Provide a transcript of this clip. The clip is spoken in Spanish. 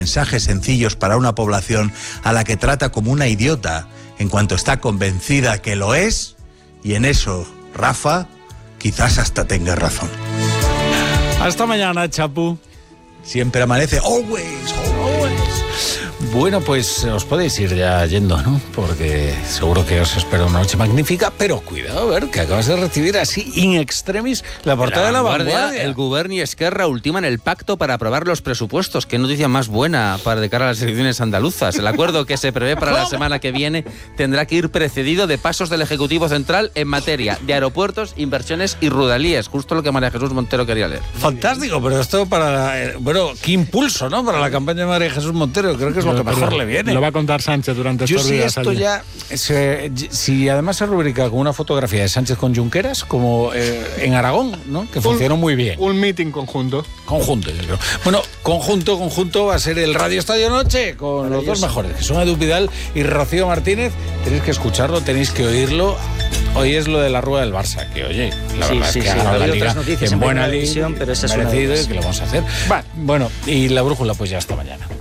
Mensajes sencillos para una población a la que trata como una idiota en cuanto está convencida que lo es, y en eso, Rafa, quizás hasta tenga razón. Hasta mañana, Chapu. Siempre amanece, always. Bueno, pues os podéis ir ya yendo, ¿no? Porque seguro que os espera una noche magnífica, pero cuidado, a ver, que acabas de recibir así, in extremis, la portada de La Vanguardia. El Govern y Esquerra ultiman el pacto para aprobar los presupuestos. Qué noticia más buena para de cara a las elecciones andaluzas. El acuerdo que se prevé para la semana que viene tendrá que ir precedido de pasos del Ejecutivo Central en materia de aeropuertos, inversiones y rudalías. Justo lo que María Jesús Montero quería leer. Fantástico, pero esto para... bueno, qué impulso, ¿no? Para la campaña de María Jesús Montero, creo que es lo que mejor le viene. Lo va a contar Sánchez durante estos días. Yo sí, esto ya... si además se rubrica con una fotografía de Sánchez con Junqueras, como en Aragón, ¿no? Que funcionó muy bien. Un meeting conjunto. Conjunto, yo creo. Bueno, conjunto va a ser el Radio Estadio Noche, con los dos mejores, que son Edu Vidal y Rocío Martínez. Tenéis que escucharlo, tenéis que oírlo. Hoy es lo de la rueda del Barça, que oye, la verdad es que ha ganado la Liga en buena división, pero esa es merecido, y que lo vamos a hacer. Bueno, y la brújula pues ya hasta mañana.